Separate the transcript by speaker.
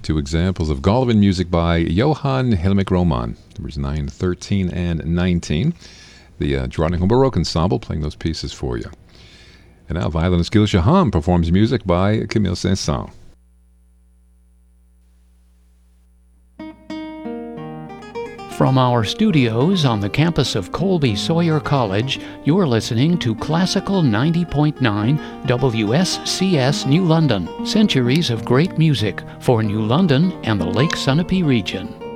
Speaker 1: Two examples of Golovin music by Johann Helmich Roman, numbers 9, 13, and 19. The Geronimo Baroque Ensemble playing those pieces for you. And now violinist Gil Shaham performs music by Camille Saint-Saëns.
Speaker 2: From our studios on the campus of Colby Sawyer College, you're listening to Classical 90.9 WSCS New London. Centuries of great music for New London and the Lake Sunapee region.